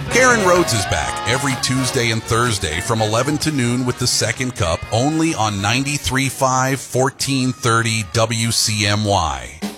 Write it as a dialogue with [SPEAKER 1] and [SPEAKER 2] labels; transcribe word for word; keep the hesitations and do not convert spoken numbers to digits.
[SPEAKER 1] Karen Rhodes is back every Tuesday and Thursday from eleven to noon with the second cup, only on ninety-three point five, fourteen thirty W C M Y.